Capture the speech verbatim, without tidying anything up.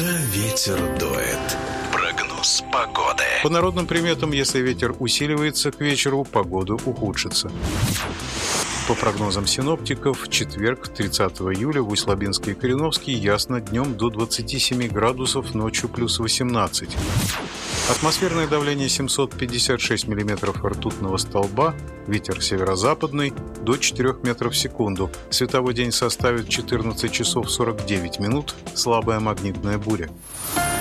Куда ветер дует? Прогноз погоды. По народным приметам, если ветер усиливается к вечеру, погода ухудшится. По прогнозам синоптиков, в четверг, тридцатого июля, в Усть-Лабинске и Кореновске ясно, днем до двадцати семи градусов, ночью плюс восемнадцать. Атмосферное давление семьсот пятьдесят шесть миллиметров ртутного столба, ветер северо-западный до четырёх метров в секунду. Световой день составит четырнадцать часов сорок девять минут, слабая магнитная буря.